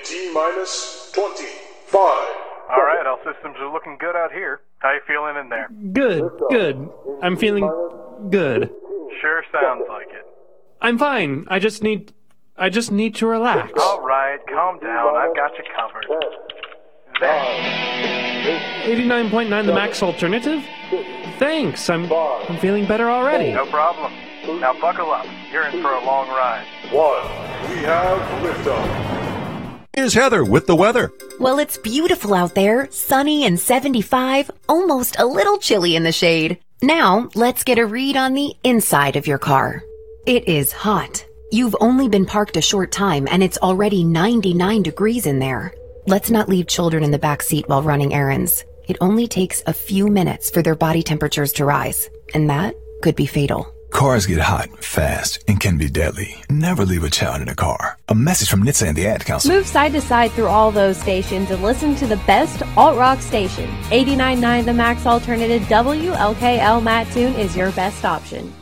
T-minus 25. All right, all systems are looking good out here. How you feeling in there? Good. I'm feeling good. Sure sounds like it. I'm fine. I just need to relax. All right, calm down. I've got you covered. There. 89.9 the max alternative? Thanks. I'm feeling better already. No problem. Now buckle up. You're in for a long ride. 1. We have liftoff. Here's Heather with the weather. Well, it's beautiful out there, sunny and 75, almost a little chilly in the shade. Now, let's get a read on the inside of your car. It is hot. You've only been parked a short time and it's already 99 degrees in there. Let's not leave children in the back seat while running errands. It only takes a few minutes for their body temperatures to rise, and that could be fatal. Cars get hot fast and can be deadly. Never leave a child in a car. A message from NHTSA and the Ad Council. Move side to side through all those stations and listen to the best alt-rock station. 89.9 The Max Alternative WLKL Mattoon is your best option.